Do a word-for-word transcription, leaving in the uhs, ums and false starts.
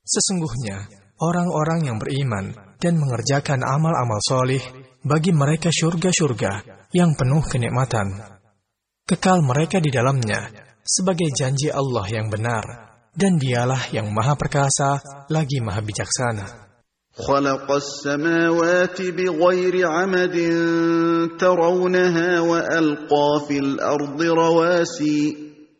Sesungguhnya, orang-orang yang beriman dan mengerjakan amal-amal solih, bagi mereka syurga-syurga yang penuh kenikmatan. Kekal mereka di dalamnya, sebagai janji Allah yang benar, dan dialah yang maha perkasa, lagi maha bijaksana. خلق السماوات بغير عمد ترونها وألقى في الأرض رواسي